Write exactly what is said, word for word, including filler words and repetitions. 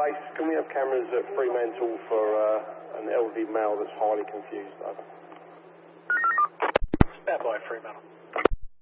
base, can we have cameras at Fremantle for uh, an elderly male that's highly confused? Over. Stand by, Fremantle.